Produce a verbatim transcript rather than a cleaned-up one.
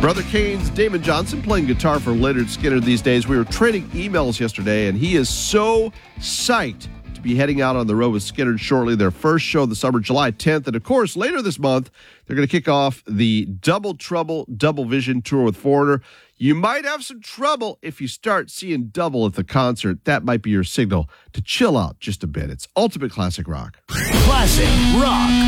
Brother Kane's Damon Johnson playing guitar for Lynyrd Skynyrd these days. We were trading emails yesterday, and he is so psyched to be heading out on the road with Skynyrd shortly. Their first show of the summer, July tenth. And, of course, later this month, they're going to kick off the Double Trouble, Double Vision tour with Foreigner. You might have some trouble if you start seeing double at the concert. That might be your signal to chill out just a bit. It's Ultimate Classic Rock. Classic Rock.